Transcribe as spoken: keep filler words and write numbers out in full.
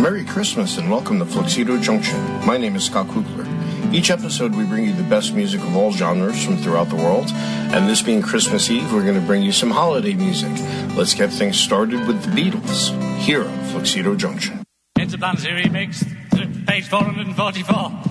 Merry Christmas and welcome to Fluxido Junction. My name is Scott Kugler. Each episode we bring you the best music of all genres from throughout the world, and this being Christmas Eve, we're going to bring you some holiday music. Let's get things started with the Beatles, here on Fluxido Junction. It's a Banzai remix to page four hundred forty-four.